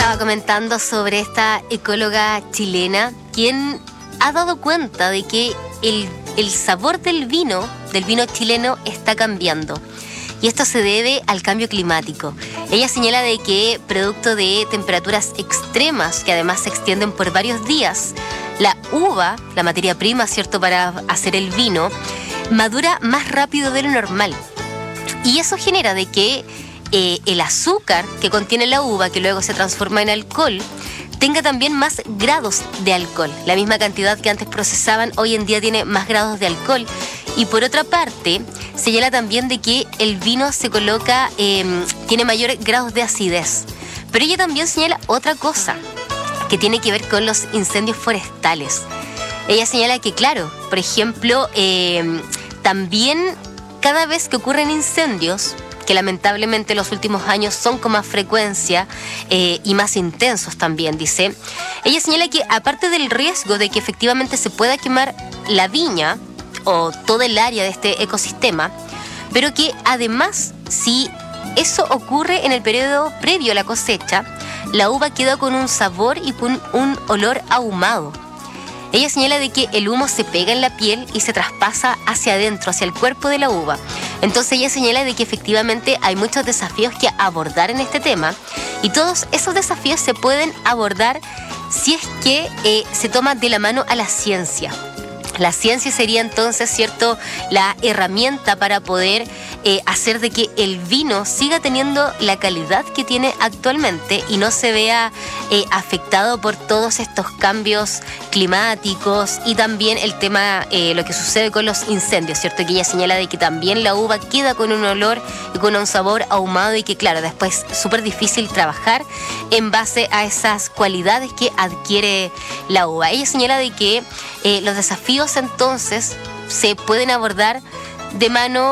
estaba comentando sobre esta ecóloga chilena, quien ha dado cuenta de que el sabor del vino chileno está cambiando. Y esto se debe al cambio climático. Ella señala de que, producto de temperaturas extremas, que además se extienden por varios días, la uva, la materia prima, ¿cierto?, para hacer el vino, madura más rápido de lo normal. Y eso genera de que el azúcar que contiene la uva, que luego se transforma en alcohol, tenga también más grados de alcohol. La misma cantidad que antes procesaban, hoy en día tiene más grados de alcohol. Y por otra parte, señala también de que el vino se coloca, tiene mayores grados de acidez. Pero ella también señala otra cosa, que tiene que ver con los incendios forestales. Ella señala que, claro, por ejemplo, también cada vez que ocurren incendios, que lamentablemente en los últimos años son con más frecuencia y más intensos también, dice. Ella señala que aparte del riesgo de que efectivamente se pueda quemar la viña o todo el área de este ecosistema, pero que además, si eso ocurre en el periodo previo a la cosecha, la uva queda con un sabor y con un olor ahumado. Ella señala de que el humo se pega en la piel y se traspasa hacia adentro, hacia el cuerpo de la uva. Entonces ella señala de que efectivamente hay muchos desafíos que abordar en este tema, y todos esos desafíos se pueden abordar si es que se toma de la mano a la ciencia. La ciencia sería entonces, ¿cierto?, la herramienta para poder hacer de que el vino siga teniendo la calidad que tiene actualmente y no se vea afectado por todos estos cambios climáticos, y también el tema, lo que sucede con los incendios, ¿cierto? Que ella señala de que también la uva queda con un olor y con un sabor ahumado, y que, claro, después es súper difícil trabajar en base a esas cualidades que adquiere la uva. Ella señala de que los desafíos entonces se pueden abordar de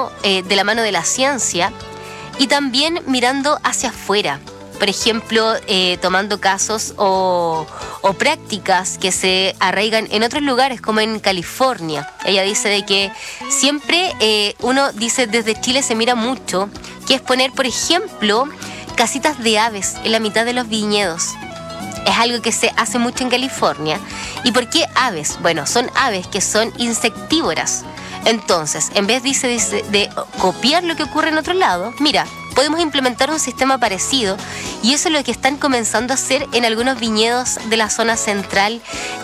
la mano de la ciencia, y también mirando hacia afuera. Por ejemplo, tomando casos o prácticas que se arraigan en otros lugares, como en California. Ella dice de que siempre uno dice desde Chile se mira mucho, que es poner, por ejemplo, casitas de aves en la mitad de los viñedos. Es algo que se hace mucho en California. ¿Y por qué aves? Bueno, son aves que son insectívoras. Entonces, en vez de copiar lo que ocurre en otro lado, mira, podemos implementar un sistema parecido, y eso es lo que están comenzando a hacer en algunos viñedos de la zona central,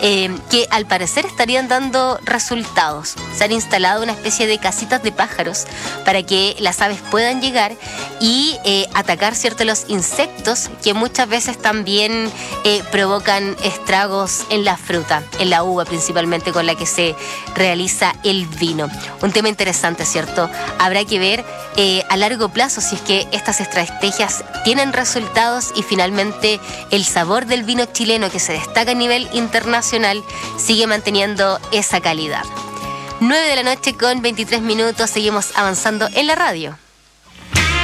que al parecer estarían dando resultados. Se han instalado una especie de casitas de pájaros para que las aves puedan llegar y atacar, ¿cierto?, los insectos que muchas veces también provocan estragos en la fruta, en la uva principalmente, con la que se realiza el vino. Un tema interesante, ¿cierto? Habrá que ver a largo plazo si es que estas estrategias tienen resultados y finalmente el sabor del vino chileno, que se destaca a nivel internacional, sigue manteniendo esa calidad. 9 de la noche con 23 minutos, seguimos avanzando en la radio.